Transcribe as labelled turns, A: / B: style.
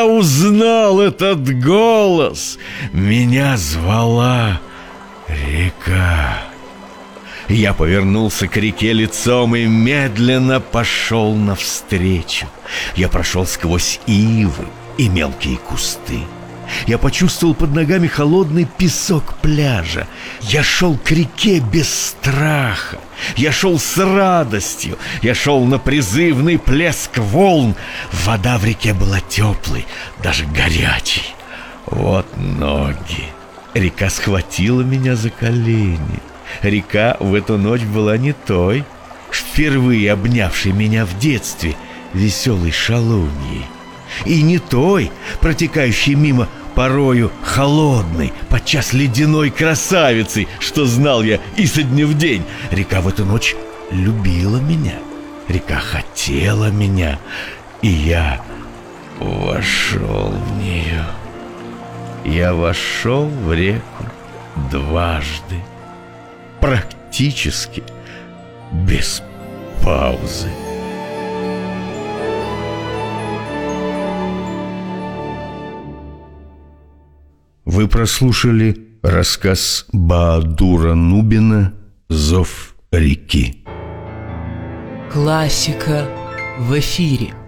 A: узнал этот голос. Меня звала река. Я повернулся к реке лицом и медленно пошел навстречу. Я прошел сквозь ивы и мелкие кусты. Я почувствовал под ногами холодный песок пляжа. Я шел к реке без страха. Я шел с радостью. Я шел на призывный плеск волн. Вода в реке была теплой, даже горячей. Вот ноги. Река схватила меня за колени. Река в эту ночь была не той, впервые обнявшей меня в детстве веселой шалуньей, и не той, протекающей мимо порою холодной, подчас ледяной красавицей, что знал я и со дня в день. Река в эту ночь любила меня, река хотела меня, и я вошел в нее. Я вошел в реку дважды, практически без паузы. Вы прослушали рассказ Баадура Нубина «Зов реки».
B: Классика в эфире.